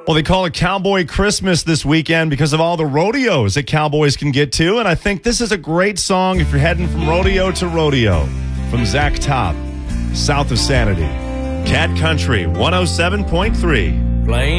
Well, they call it Cowboy Christmas this weekend because of all the rodeos that cowboys can get to. And I think this is a great song if you're heading from rodeo to rodeo. From Zach Top, south of Sanity. Cat Country 107.3. Playing